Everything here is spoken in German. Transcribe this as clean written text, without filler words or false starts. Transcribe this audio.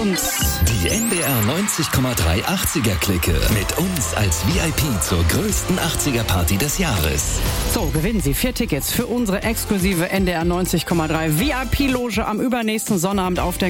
uns. Die NDR 90,3 80er-Clique. Mit uns als VIP zur größten 80er-Party des Jahres. So, gewinnen Sie 4 Tickets für unsere exklusive NDR 90,3 VIP-Loge am übernächsten Sonnabend auf der